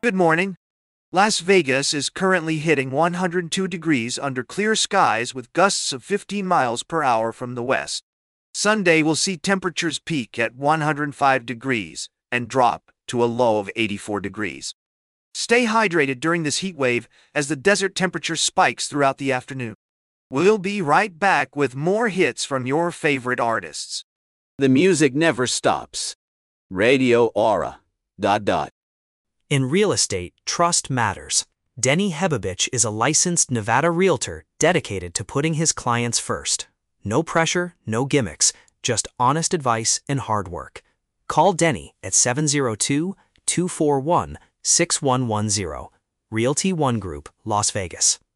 Good morning. Las Vegas is currently hitting 102 degrees under clear skies with gusts of 15 miles per hour from the west. Sunday will see temperatures peak at 105 degrees and drop to a low of 84 degrees. Stay hydrated during this heat wave as the desert temperature spikes throughout the afternoon. We'll be right back with more hits from your favorite artists. The music never stops. Radio Aura. ... In real estate, trust matters. Denny Hebovich is a licensed Nevada realtor dedicated to putting his clients first. No pressure, no gimmicks, just honest advice and hard work. Call Denny at 702-241-6110. Realty One Group, Las Vegas.